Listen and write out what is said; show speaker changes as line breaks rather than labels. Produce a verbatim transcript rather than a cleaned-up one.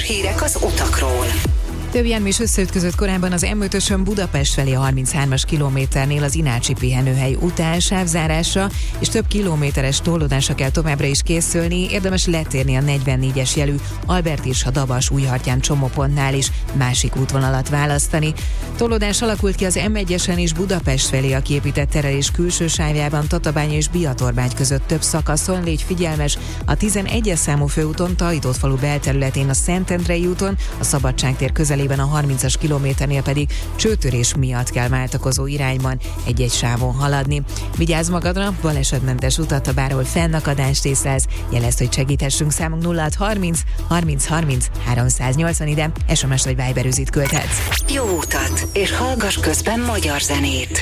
hírek az utakról.
Több jármű összeütközött korábban az em ötösön Budapest felé a harminchármas kilométernél az Inácsi pihenőhely után sávzárásra, és több kilométeres torlódásra kell továbbra is készülni, érdemes letérni a negyvennégyes jelű Albert Irsa Dabas Újhartyán csomópontnál is másik útvonalat választani. Torlódás alakult ki az em egyesen is Budapest felé a kiépített terelés külső sávjában Tatabánya és Biatorbágy között több szakaszon, légy figyelmes, a tizenegyes számú főúton Tajtótfalu belterületén a Szentendrei úton, a Szabadságtér közelében a harmincas kilométernél pedig csőtörés miatt kell váltakozó irányban egy-egy sávon haladni. Vigyázz magadra, balesetmentes utat, ha bárhol fennakadást észlelsz, jelezd, hogy segíthessünk, számunk nulla hat harminc harminc harminc háromszáznyolcvan, ide es em es vagy Viber üzit küldhetsz.
Jó utat, és hallgass közben magyar zenét.